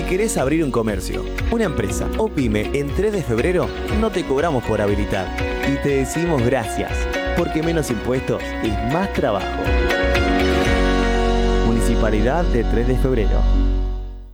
querés abrir un comercio, una empresa o pyme en 3 de febrero, no te cobramos por habilitar. Y te decimos gracias, porque menos impuestos es más trabajo. Municipalidad de 3 de febrero.